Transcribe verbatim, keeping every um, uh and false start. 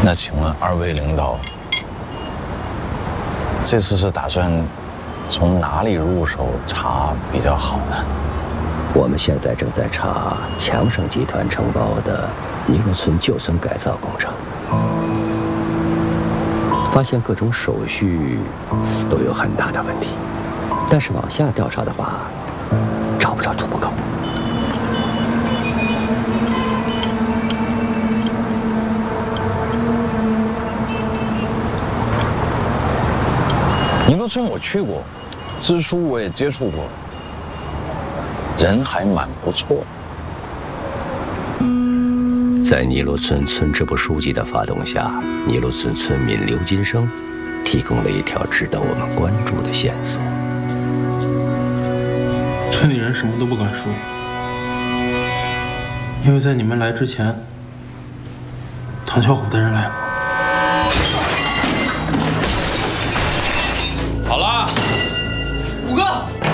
那请问二位领导，这次是打算从哪里入手查比较好呢？ 我们现在正在查强盛集团承包的尼禄村旧村改造工程，发现各种手续都有很大的问题，但是往下调查的话，找不着土木口。 尼禄村我去过，支书我也接触过，人还蛮不错。 在尼禄村村支部书记的发动下，尼禄村村民刘金生提供了一条值得我们关注的线索。 村里人什么都不敢说，因为在你们来之前，唐小虎的人来了。 好了，